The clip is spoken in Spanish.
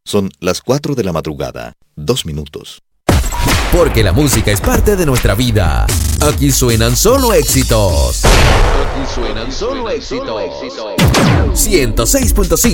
Son las 4 de la madrugada, 2 minutos. Porque la música es parte de nuestra vida. Aquí suenan solo éxitos. Aquí suenan solo éxitos. 106.5